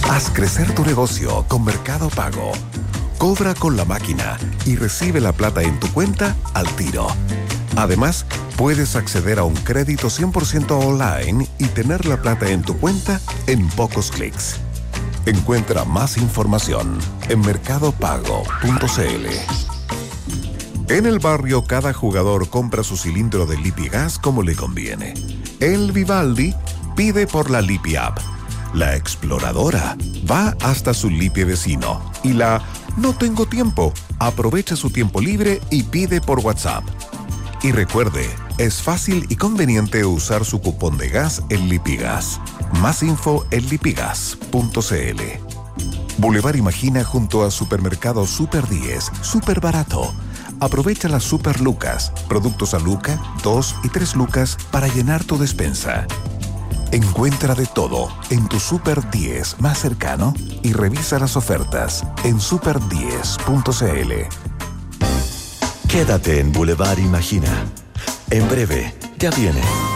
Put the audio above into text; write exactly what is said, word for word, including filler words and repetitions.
Haz crecer tu negocio con Mercado Pago. Cobra con la máquina y recibe la plata en tu cuenta al tiro. Además, puedes acceder a un crédito cien por ciento online y tener la plata en tu cuenta en pocos clics. Encuentra más información en mercado pago punto c l. En el barrio, cada jugador compra su cilindro de Lipigas como le conviene. El Vivaldi pide por la Lipi App. La exploradora va hasta su Lipi vecino. Y la no tengo tiempo aprovecha su tiempo libre y pide por WhatsApp. Y recuerde, es fácil y conveniente usar su cupón de gas en Lipigas. Más info en lipigas punto c l. Boulevard Imagina junto a Supermercado Super diez, súper barato. Aprovecha las Super Lucas, productos a Luca, dos y tres lucas para llenar tu despensa. Encuentra de todo en tu Super diez más cercano y revisa las ofertas en super diez punto c l. Quédate en Boulevard Imagina. En breve, ya viene